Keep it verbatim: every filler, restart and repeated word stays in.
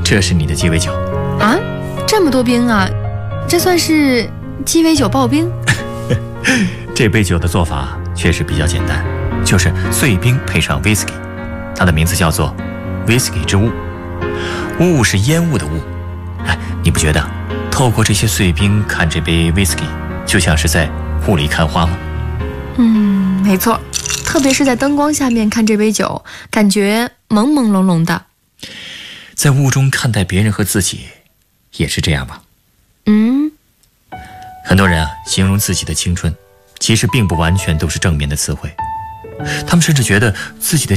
这是你的鸡尾酒啊，这么多冰啊，这算是鸡尾酒刨冰？ 这杯酒的做法确实比较简单，就是碎冰配上 whisky， 它的名字叫做 whisky 之雾。雾是烟雾的雾。哎，你不觉得透过这些碎冰看这杯 whisky， 就像是在雾里看花吗？ 嗯，没错，特别是在灯光下面看这杯酒，感觉朦朦胧胧的。 在雾中看待别人和自己，也是这样吗？ 嗯， 很多人啊，形容自己的青春，其实并不完全都是正面的词汇。他们甚至觉得自己的